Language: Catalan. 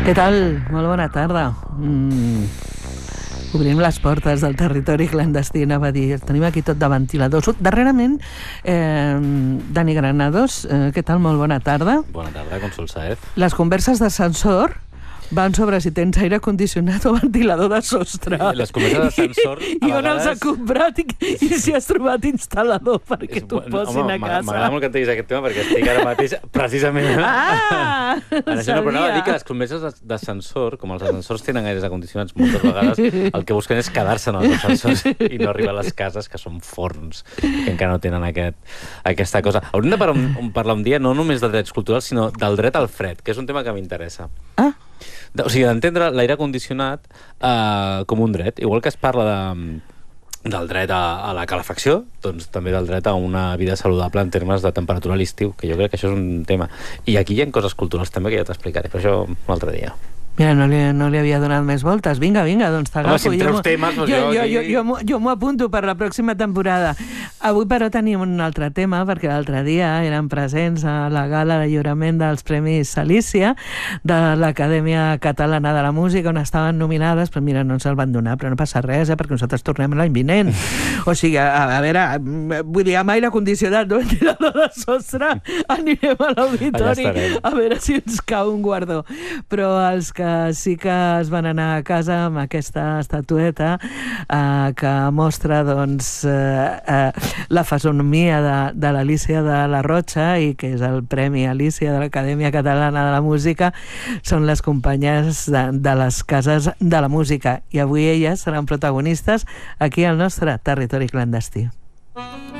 Què tal? Molt bona tarda. Obrim les portes del territori clandestí, anava a dir. Tenim aquí tot de ventiladors. Darrerament, Dani Granados, què tal? Molt bona tarda. Bona tarda, Consol Saez. Les converses d'ascensor van sobre si tens aire condicionat o ventilador de sostre. Les converses d'ascensor I on els ha comprat i si has trobat instal·lador perquè t'ho posin a casa. M'agrada molt que em diguis aquest tema perquè estic ara mateix precisament en això. Però anava a dir que les converses d'ascensor, com els ascensors tenen aires acondicionats moltes vegades, el que busquen és quedar-se en els ascensors i no arribar a les cases, que són forns, que encara no tenen aquesta cosa. Hauríem de parlar un dia no només de drets culturals, sinó del dret al fred, que és un tema que m'interessa. O sigui, d'entendre l'aire condicionat com un dret. Igual que es parla del dret a la calefacció, doncs també del dret a una vida saludable en termes de temperatura a l'estiu, que jo crec que això és un tema. I aquí hi ha coses culturals també que ja t'explicaré, però això un altre dia. Mira, no li havia donat més voltes. Vinga, doncs t'agafo. Home, si em treus temes, doncs jo m'ho apunto per la pròxima temporada. Avui, però, tenim un altre tema, perquè l'altre dia eren presents a la gala de lliurament dels Premis Salícia de l'Acadèmia Catalana de la Música, on estaven nominades, però mira, no ens el van donar, però no passa res, perquè nosaltres tornem l'any vinent. O sigui, a veure, vull dir, amb aire condicionat, no ventilador de sostre, anirem a l'auditori a veure si ens cau un guardó. Però els que sí que es van anar a casa amb aquesta estatueta que mostra doncs la fesomia de l'Alícia de la Rocha i que és el Premi Alícia de l'Acadèmia Catalana de la Música, són les companyes de les cases de la música i avui elles seran protagonistes aquí al nostre territori clandestí.